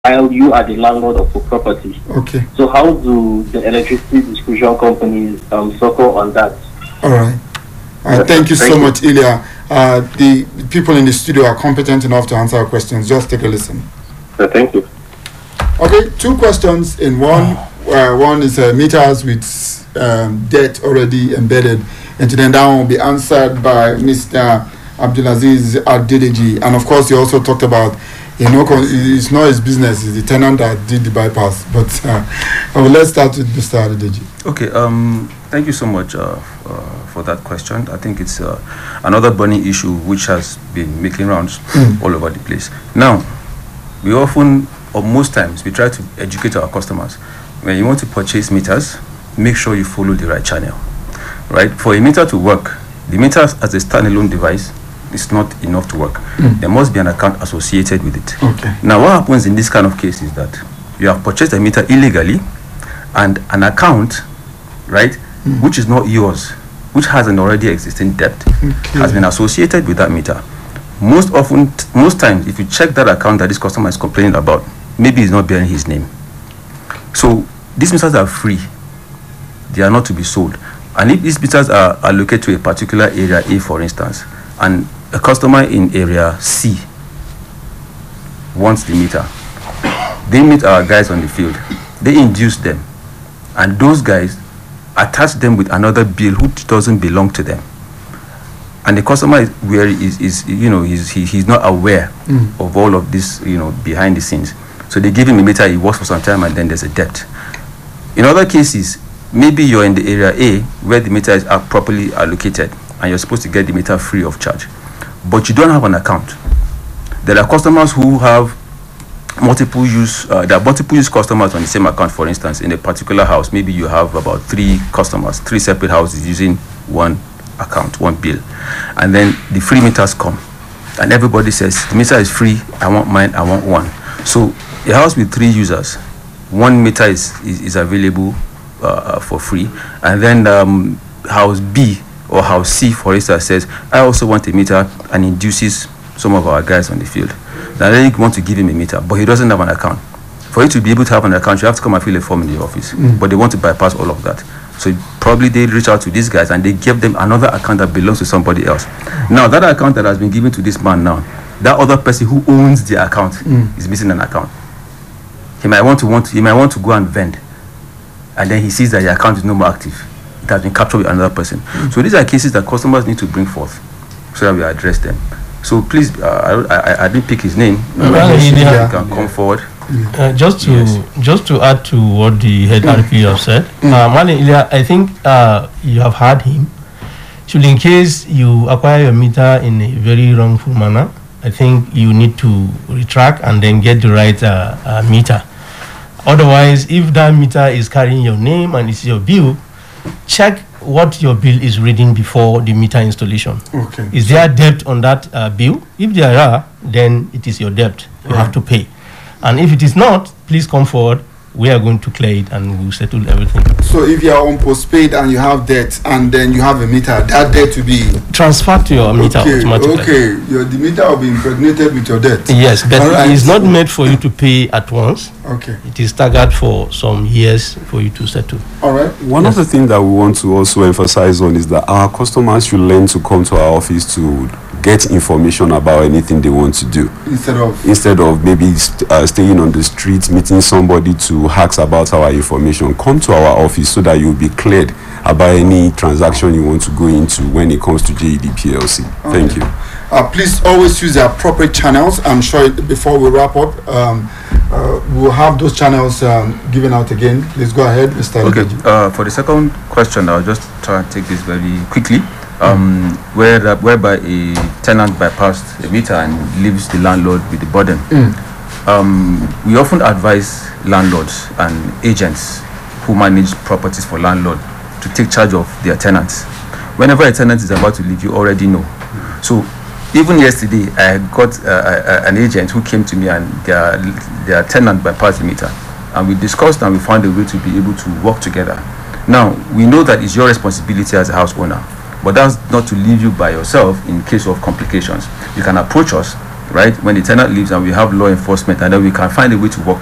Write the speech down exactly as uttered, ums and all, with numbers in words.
while you are the landlord of the property. Okay. So how do the electricity distribution companies um, suffer on that? All right. Uh, thank you Thank so you. much, Ilya. Uh, the the people in the studio are competent enough to answer our questions. Just take a listen. So thank you. Okay, two questions in one. Uh, one is uh, meters with um, debt already embedded into them. That one will be answered by Mister Abdulaziz Adedeji. And of course, he also talked about, you know, it's not his business, it's the tenant that did the bypass. But uh, well, let's start with Mister Adedeji. Okay, um, thank you so much uh, uh, for that question. I think it's uh, another burning issue which has been making rounds mm. all over the place. Now, we often, or most times, we try to educate our customers. When you want to purchase meters, make sure you follow the right channel, right? For a meter to work, the meter as a standalone device is not enough to work. Mm. There must be an account associated with it. Okay. Now, what happens in this kind of case is that you have purchased a meter illegally, and an account, right, mm. which is not yours, which has an already existing debt, okay. has been associated with that meter. Most often, most times, if you check that account that this customer is complaining about, maybe it's not bearing his name. So these meters are free. They are not to be sold. And if these meters are allocated to a particular area A, for instance, and a customer in area C wants the meter, they meet our guys on the field. They induce them. And those guys attach them with another bill which doesn't belong to them. And the customer is where is, is you know, he's, he, he's not aware mm. of all of this, you know, behind the scenes. So they give him a meter, he works for some time, and then there's a debt. In other cases, maybe you're in the area A where the meter is properly allocated and you're supposed to get the meter free of charge, but you don't have an account. There are customers who have multiple use, uh, there are multiple use customers on the same account. For instance, in a particular house, maybe you have about three customers, three separate houses using one account, one bill. And then the free meters come and everybody says, the meter is free, I want mine, I want one. So a house with three users, one meter is, is, is available uh, for free. And then um, house B or house C, for instance, says, I also want a meter, and induces some of our guys on the field. Now they want to give him a meter, but he doesn't have an account. For you to be able to have an account, you have to come and fill a form in the office. Mm. But they want to bypass all of that. So probably they reach out to these guys and they give them another account that belongs to somebody else. Now that account that has been given to this man now, that other person who owns the account mm. is missing an account. He might want to want to, he might want to go and vend, and then he sees that the account is no more active. It has been captured with another person. Mm. So these are cases that customers need to bring forth so that we address them. So please, uh, I, I I didn't pick his name. Well, well, you yeah. can come forward. Uh, just to yes. just to add to what the head R P have said, mm. uh, Mali Ilya, I think uh, you have heard him. So in case you acquire your meter in a very wrongful manner, I think you need to retract and then get the right uh, uh, meter. Otherwise, if that meter is carrying your name and it's your bill, check what your bill is reading before the meter installation. Okay. Is there debt on that uh, bill? If there are, then it is your debt. You right. have to pay. And if it is not, please come forward. We are going to clear it and we'll settle everything. So if you are on postpaid and you have debt and then you have a meter, that debt will be transferred to your meter okay, automatically. Okay, your the meter will be impregnated with your debt. Yes, but right. it is not made for you to pay at once. Okay. It is staggered for some years for you to settle. All right. One yes. of the things that we want to also emphasize on is that our customers should learn to come to our office to get information about anything they want to do instead of instead of maybe st- uh, staying on the streets meeting somebody to ask about our information. Come to our office so that you'll be cleared about any transaction you want to go into when it comes to J E D P L C. Okay. Thank you. Uh, please always use the appropriate channels. I'm sure it, before we wrap up, um, uh, we'll have those channels um, given out again. Please go ahead, Mister Okay. Uh, for the second question, I'll just try and take this very quickly. Um, where uh, whereby a tenant bypassed a meter and leaves the landlord with the burden. Mm. Um, we often advise landlords and agents who manage properties for landlord to take charge of their tenants. Whenever a tenant is about to leave, you already know. So even yesterday, I got uh, uh, an agent who came to me and their, their tenant bypassed the meter. And we discussed and we found a way to be able to work together. Now, we know that it's your responsibility as a house owner. But that's not to leave you by yourself in case of complications. You can approach us right? When the tenant leaves and we have law enforcement, and then we can find a way to work